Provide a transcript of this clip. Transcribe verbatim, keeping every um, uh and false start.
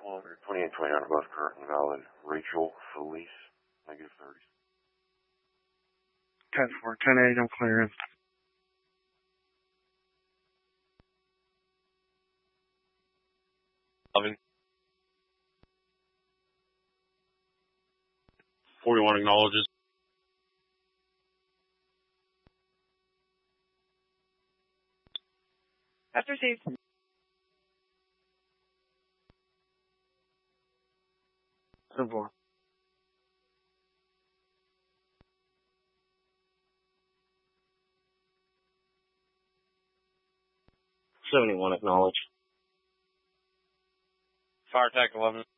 twenty-eight twenty-nine above current valid. Rachel Felice, negative thirty. ten four, ten eight, I'm clearing. Eleven. forty-one acknowledges. That's received. ten four. seventy-one acknowledge. Fire attack eleven.